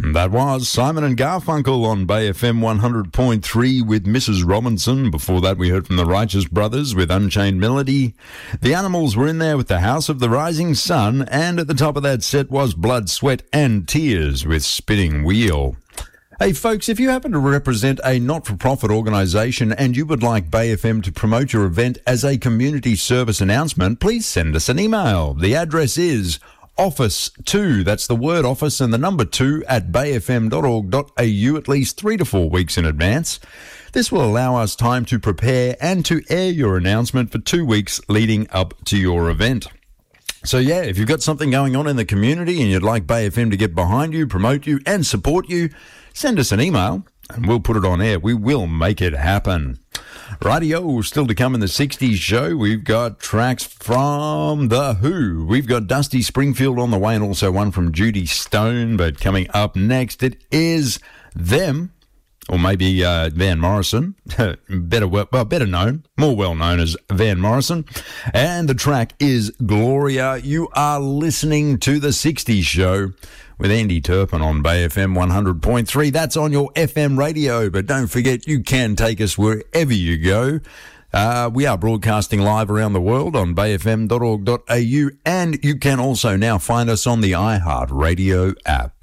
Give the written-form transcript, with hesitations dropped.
That was Simon and Garfunkel on Bay FM 100.3 with Mrs. Robinson. Before that, we heard from the Righteous Brothers with Unchained Melody. The Animals were in there with the House of the Rising Sun. And at the top of that set was Blood, Sweat and Tears with Spinning Wheel. Hey folks, if you happen to represent a not-for-profit organisation and you would like Bay FM to promote your event as a community service announcement, please send us an email. The address is office2, that's the word office and the number 2 at bayfm.org.au at least 3 to 4 weeks in advance. This will allow us time to prepare and to air your announcement for 2 weeks leading up to your event. So yeah, if you've got something going on in the community and you'd like Bay FM to get behind you, promote you and support you, send us an email and we'll put it on air. We will make it happen. Rightio, still to come in the 60s show, we've got tracks from The Who. We've got Dusty Springfield on the way and also one from Judy Stone. But coming up next, it is Them, or maybe Van Morrison, better known, more well known as Van Morrison. And the track is Gloria. You are listening to the 60s show with Andy Turpin on Bay FM 100.3. That's on your FM radio, but don't forget you can take us wherever you go. We are broadcasting live around the world on bayfm.org.au, and you can also now find us on the iHeart Radio app.